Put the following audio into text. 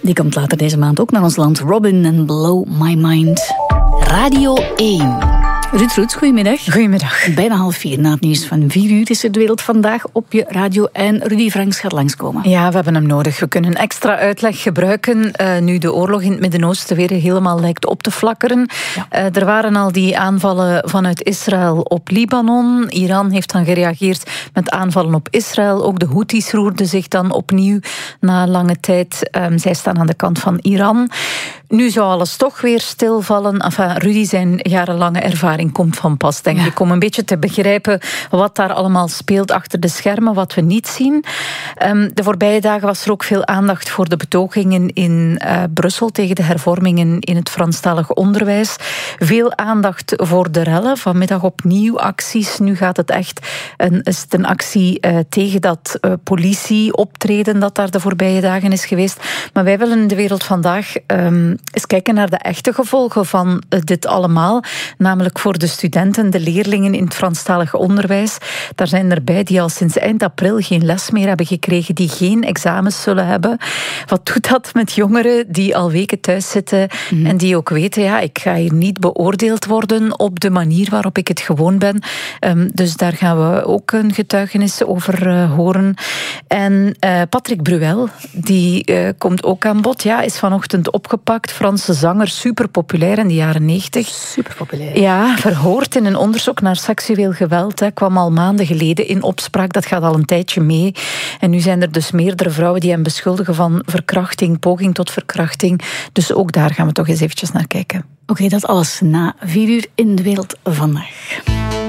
Die komt later deze maand ook naar ons land. Robin en Blow My Mind. Radio 1. Ruud Roets, goedemiddag. Goedemiddag. Bijna 3:30 na het nieuws van 4:00 is er De Wereld Vandaag op je radio. En Rudy Franks gaat langskomen. Ja, we hebben hem nodig. We kunnen extra uitleg gebruiken nu de oorlog in het Midden-Oosten weer helemaal lijkt op te flakkeren. Ja. Er waren al die aanvallen vanuit Israël op Libanon. Iran heeft dan gereageerd met aanvallen op Israël. Ook de Houthis roerden zich dan opnieuw na lange tijd. Zij staan aan de kant van Iran. Nu zou alles toch weer stilvallen. Enfin, Rudy, zijn jarenlange ervaring komt van pas, denk ik, om een beetje te begrijpen wat daar allemaal speelt achter de schermen, wat we niet zien. De voorbije dagen was er ook veel aandacht voor de betogingen in Brussel tegen de hervormingen in het Franstalig onderwijs. Veel aandacht voor de rellen. Vanmiddag opnieuw acties. Nu gaat het echt een actie tegen dat politieoptreden dat daar de voorbije dagen is geweest. Maar wij willen in De Wereld Vandaag eens kijken naar de echte gevolgen van dit allemaal. Namelijk voor de studenten, de leerlingen in het Franstalig onderwijs. Daar zijn er bij die al sinds eind april geen les meer hebben gekregen, die geen examens zullen hebben. Wat doet dat met jongeren die al weken thuis zitten en die ook weten, ik ga hier niet beoordeeld worden op de manier waarop ik het gewoon ben. Dus daar gaan we ook een getuigenis over horen. En Patrick Bruel, die komt ook aan bod. Ja, is vanochtend opgepakt. Franse zanger, superpopulair in de jaren 90. Superpopulair. Ja, verhoord in een onderzoek naar seksueel geweld. Kwam al maanden geleden in opspraak. Dat gaat al een tijdje mee. En nu zijn er dus meerdere vrouwen die hem beschuldigen van verkrachting, poging tot verkrachting. Dus ook daar gaan we toch eens eventjes naar kijken. Oké, dat alles na 4:00 in De Wereld Vandaag.